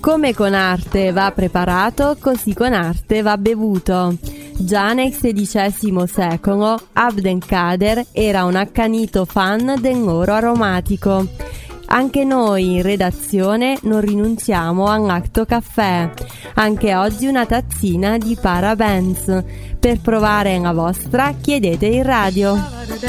Come con arte va preparato, così con arte va bevuto. Già nel XVI secolo Abdelkader era un accanito fan dell'oro aromatico. Anche noi in redazione non rinunciamo all'Acto Caffè. Anche oggi una tazzina di Parabens. Per provare la vostra chiedete in radio.